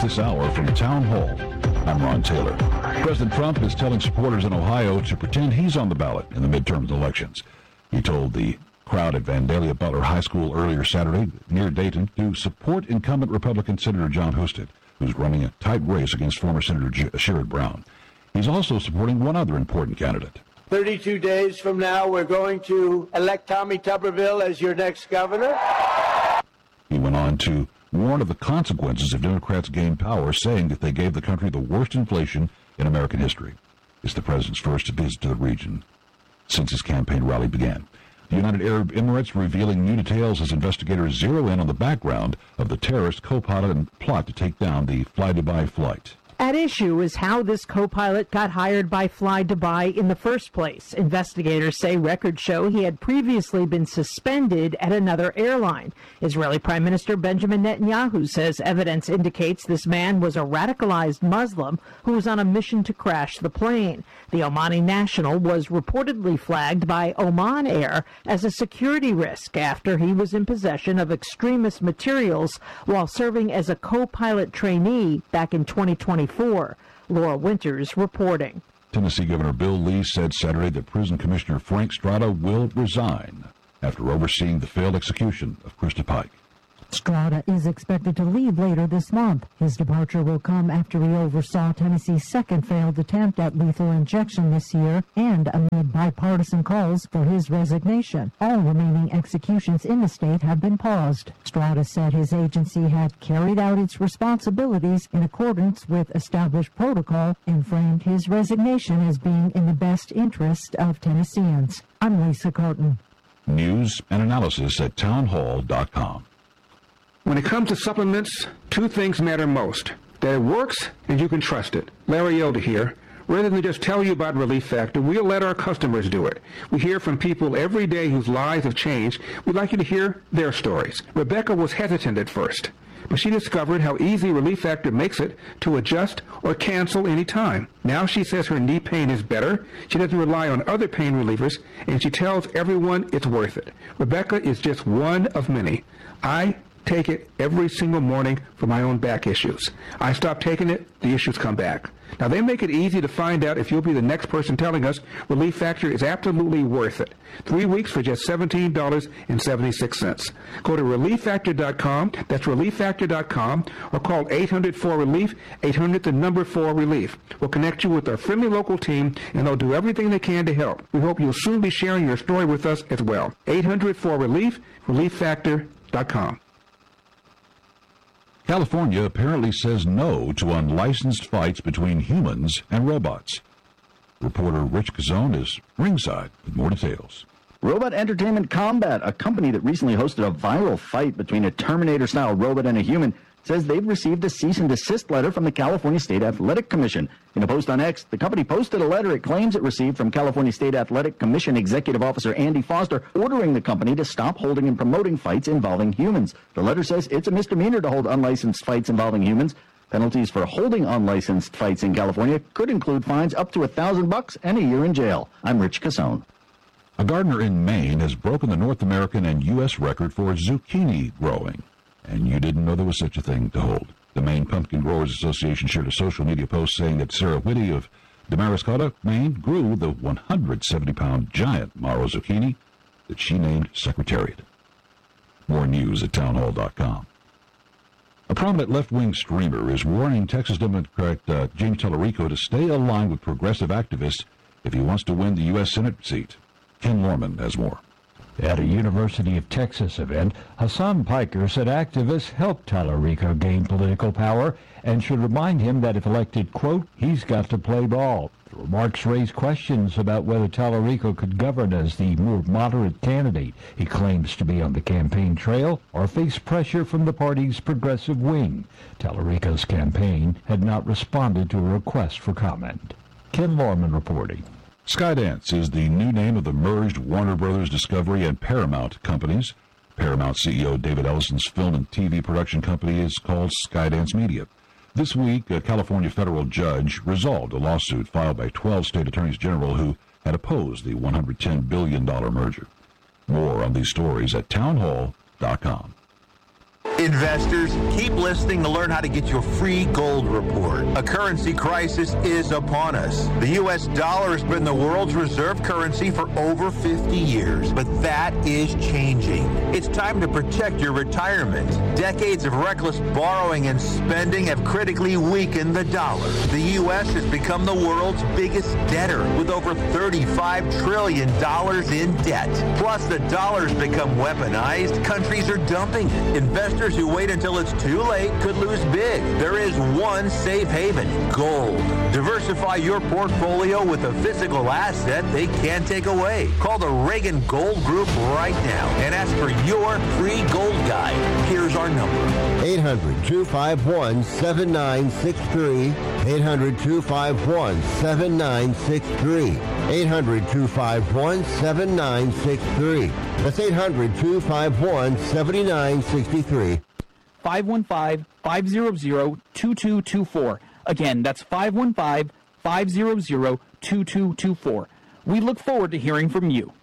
news this hour from Town Hall. I'm Ron Taylor. President Trump is telling supporters in Ohio to pretend he's on the ballot in the midterm elections. He told the crowd at Vandalia Butler High School earlier Saturday near Dayton to support incumbent Republican Senator John Husted, who's running a tight race against former Senator Sherrod Brown. He's also supporting one other important candidate. 32 days from now, we're going to elect Tommy Tuberville as your next governor. He went on to warn of the consequences if Democrats gain power, saying that they gave the country the worst inflation in American history. It's the president's first visit to the region since his campaign rally began. The United Arab Emirates revealing new details as investigators zero in on the background of the terrorist co-pilot and plot to take down the Fly Dubai flight. At issue is how this co-pilot got hired by Fly Dubai in the first place. Investigators say records show he had previously been suspended at another airline. Israeli Prime Minister Benjamin Netanyahu says evidence indicates this man was a radicalized Muslim who was on a mission to crash the plane. The Omani national was reportedly flagged by Oman Air as a security risk after he was in possession of extremist materials while serving as a co-pilot trainee back in 2024. Laura Winters reporting. Tennessee Governor Bill Lee said Saturday that Prison Commissioner Frank Strada will resign after overseeing the failed execution of Krista Pike. Strada is expected to leave later this month. His departure will come after he oversaw Tennessee's second failed attempt at lethal injection this year and amid bipartisan calls for his resignation. All remaining executions in the state have been paused. Strada said his agency had carried out its responsibilities in accordance with established protocol and framed his resignation as being in the best interest of Tennesseans. I'm Lisa Carton. News and analysis at townhall.com. When it comes to supplements, two things matter most. That it works and you can trust it. Larry Elder here. Rather than just tell you about Relief Factor, we'll let our customers do it. We hear from people every day whose lives have changed. We'd like you to hear their stories. Rebecca was hesitant at first, but she discovered how easy Relief Factor makes it to adjust or cancel any time. Now she says her knee pain is better, she doesn't rely on other pain relievers, and she tells everyone it's worth it. Rebecca is just one of many. I take it every single morning for my own back issues. I stop taking it, the issues come back. Now, they make it easy to find out if you'll be the next person telling us Relief Factor is absolutely worth it. 3 weeks for just $17.76. Go to ReliefFactor.com, that's ReliefFactor.com, or call 800-4RELIEF, 800-4RELIEF. We'll connect you with our friendly local team, and they'll do everything they can to help. We hope you'll soon be sharing your story with us as well. 800-4RELIEF, ReliefFactor.com. California apparently says no to unlicensed fights between humans and robots. Reporter Rich Kazone is ringside with more details. Robot Entertainment Combat, a company that recently hosted a viral fight between a Terminator-style robot and a human, says they've received a cease and desist letter from the California State Athletic Commission. In a post on X, the company posted a letter it claims it received from California State Athletic Commission Executive Officer Andy Foster, ordering the company to stop holding and promoting fights involving humans. The letter says it's a misdemeanor to hold unlicensed fights involving humans. Penalties for holding unlicensed fights in California could include fines up to $1,000 and a year in jail. I'm Rich Casone. A gardener in Maine has broken the North American and U.S. record for zucchini growing. And you didn't know there was such a thing to hold. The Maine Pumpkin Growers Association shared a social media post saying that Sarah Whitty of Damariscotta, Maine, grew the 170-pound giant Maro zucchini that she named Secretariat. More news at townhall.com. A prominent left-wing streamer is warning Texas Democrat James Tallarico to stay aligned with progressive activists if he wants to win the U.S. Senate seat. Ken Lorman has more. At a University of Texas event, Hassan Piker said activists helped Tallarico gain political power and should remind him that if elected, quote, he's got to play ball. The remarks raised questions about whether Tallarico could govern as the more moderate candidate he claims to be on the campaign trail or face pressure from the party's progressive wing. Tallarico's campaign had not responded to a request for comment. Ken Lorman reporting. Skydance is the new name of the merged Warner Brothers Discovery and Paramount companies. Paramount CEO David Ellison's film and TV production company is called Skydance Media. This week, a California federal judge resolved a lawsuit filed by 12 state attorneys general who had opposed the $110 billion merger. More on these stories at townhall.com. Investors, keep listening to learn how to get your free gold report. A currency crisis is upon us. The U.S. dollar has been the world's reserve currency for over 50 years, but that is changing. It's time to protect your retirement. Decades of reckless borrowing and spending have critically weakened the dollar. The U.S. has become the world's biggest debtor with over $35 trillion in debt. Plus, the dollar's become weaponized. Countries are dumping it. Investors who wait until it's too late could lose big. There is one safe haven, gold. Diversify your portfolio with a physical asset they can't take away. Call the Reagan Gold Group right now and ask for your free gold guide. Here's our number. 800-251-7963. 800-251-7963. 800-251-7963. That's 800-251-7963. 515-500-2224. Again, that's 515-500-2224. We look forward to hearing from you.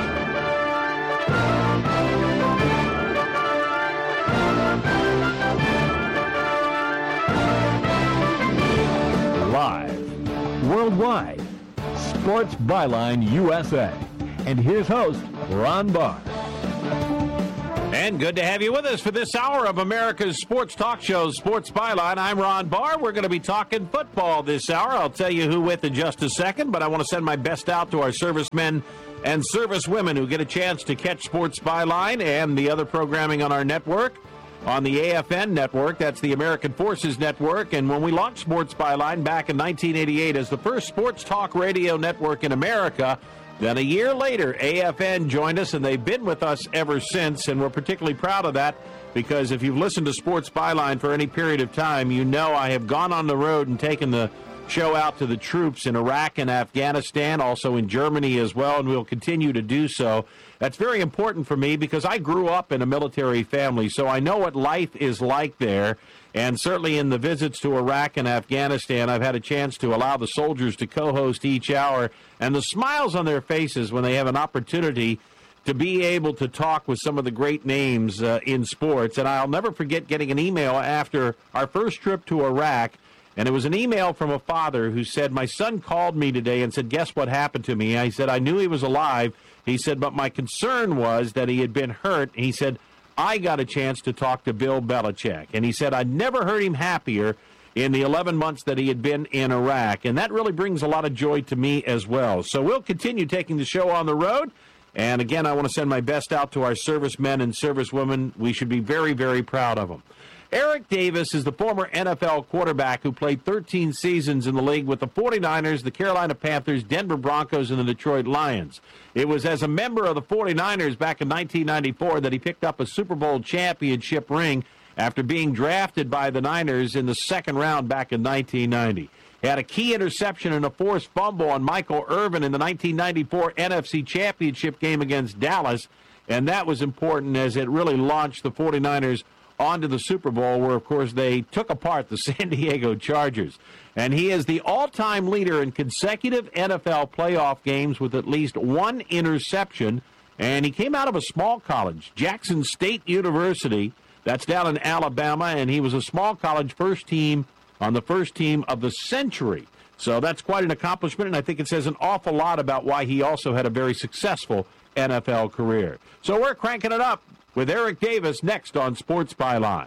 Live, worldwide, Sports Byline USA. And here's host, Ron Barr. And good to have you with us for this hour of America's sports talk show, Sports Byline. I'm Ron Barr. We're going to be talking football this hour. I'll tell you who with in just a second, but I want to send my best out to our servicemen and servicewomen who get a chance to catch Sports Byline and the other programming on our network. On the AFN network, that's the American Forces Network. And when we launched Sports Byline back in 1988 as the first sports talk radio network in America, then a year later, AFN joined us, and they've been with us ever since, and we're particularly proud of that because if you've listened to Sports Byline for any period of time, you know I have gone on the road and taken the show out to the troops in Iraq and Afghanistan, also in Germany as well, and we'll continue to do so. That's very important for me because I grew up in a military family, so I know what life is like there. And certainly in the visits to Iraq and Afghanistan, I've had a chance to allow the soldiers to co-host each hour. And the smiles on their faces when they have an opportunity to be able to talk with some of the great names in sports. And I'll never forget getting an email after our first trip to Iraq. And it was an email from a father who said, my son called me today and said, guess what happened to me? I said, I knew he was alive. He said, but my concern was that he had been hurt. He said, I got a chance to talk to Bill Belichick. And he said, I never heard him happier in the 11 months that he had been in Iraq. And that really brings a lot of joy to me as well. So we'll continue taking the show on the road. And again, I want to send my best out to our servicemen and servicewomen. We should be very, very proud of them. Eric Davis is the former NFL quarterback who played 13 seasons in the league with the 49ers, the Carolina Panthers, Denver Broncos, and the Detroit Lions. It was as a member of the 49ers back in 1994 that he picked up a Super Bowl championship ring after being drafted by the Niners in the second round back in 1990. He had a key interception and a forced fumble on Michael Irvin in the 1994 NFC Championship game against Dallas, and that was important as it really launched the 49ers onto the Super Bowl, where, of course, they took apart the San Diego Chargers. And he is the all-time leader in consecutive NFL playoff games with at least one interception. And he came out of a small college, Jackson State University. That's down in Alabama. And he was a small college first team on the first team of the century. So that's quite an accomplishment, and I think it says an awful lot about why he also had a very successful NFL career. So we're cranking it up with Eric Davis next on Sports Byline.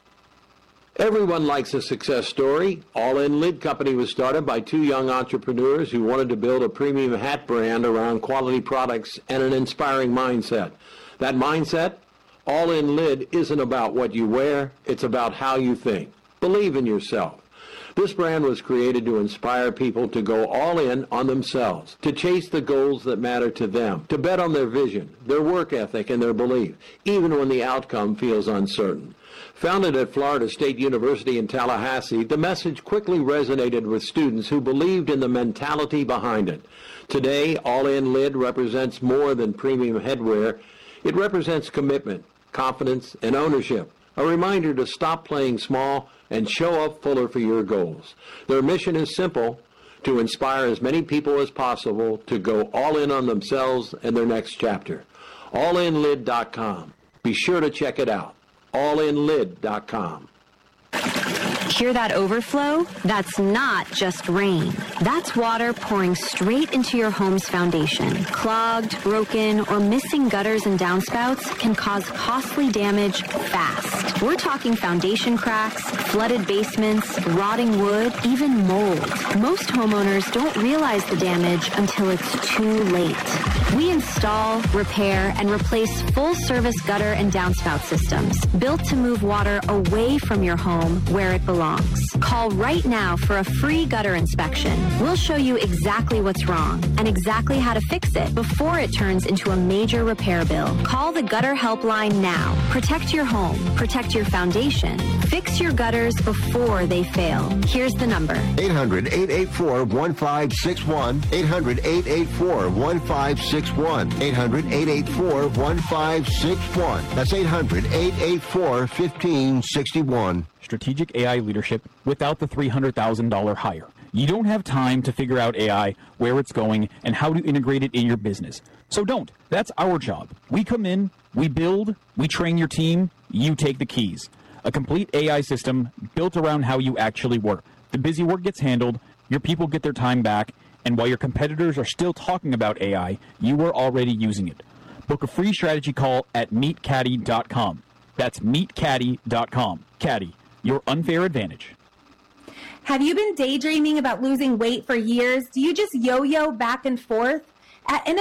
Everyone likes a success story. All In Lid Company was started by two young entrepreneurs who wanted to build a premium hat brand around quality products and an inspiring mindset. That mindset, All In Lid, isn't about what you wear, it's about how you think. Believe in yourself. This brand was created to inspire people to go all in on themselves, to chase the goals that matter to them, to bet on their vision, their work ethic, and their belief, even when the outcome feels uncertain. Founded at Florida State University in Tallahassee, the message quickly resonated with students who believed in the mentality behind it. Today, All In Lid represents more than premium headwear. It represents commitment, confidence, and ownership. A reminder to stop playing small and show up fuller for your goals. Their mission is simple: to inspire as many people as possible to go all in on themselves and their next chapter. AllInLid.com. Be sure to check it out. allinlid.com. Hear that overflow? That's not just rain. That's water pouring straight into your home's foundation. Clogged, broken, or missing gutters and downspouts can cause costly damage fast. We're talking foundation cracks, flooded basements, rotting wood, even mold. Most homeowners don't realize the damage until it's too late. We install, repair, and replace full-service gutter and downspout systems built to move water away from your home where it belongs. Call right now for a free gutter inspection. We'll show you exactly what's wrong and exactly how to fix it before it turns into a major repair bill. Call the Gutter Helpline now. Protect your home. Protect your foundation. Fix your gutters before they fail. Here's the number. 800-884-1561. 800-884-1561. 800-884-1561. That's 800-884-1561. Strategic AI leadership without the $300,000 hire. You don't have time to figure out AI, where it's going, and how to integrate it in your business. So don't. That's our job. We come in, we build, we train your team, you take the keys. A complete AI system built around how you actually work. The busy work gets handled, your people get their time back, and while your competitors are still talking about AI, you are already using it. Book a free strategy call at meetcaddy.com. That's meetcaddy.com. Caddy, your unfair advantage. Have you been daydreaming about losing weight for years? Do you just yo-yo back and forth? At